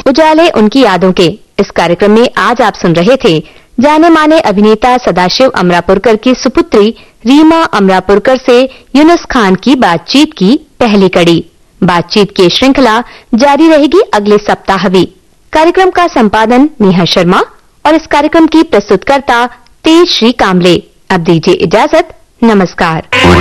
उजाले उनकी यादों के इस कार्यक्रम में आज आप सुन रहे थे जाने माने अभिनेता सदाशिव अमरापुरकर की सुपुत्री रीमा अमरापुरकर से यूनुस खान की बातचीत की पहली कड़ी। बातचीत की श्रृंखला जारी रहेगी अगले सप्ताह भी। कार्यक्रम का संपादन नेहा शर्मा और इस कार्यक्रम की प्रस्तुतकर्ता तेज श्री कामले। अब दीजिए इजाजत, नमस्कार।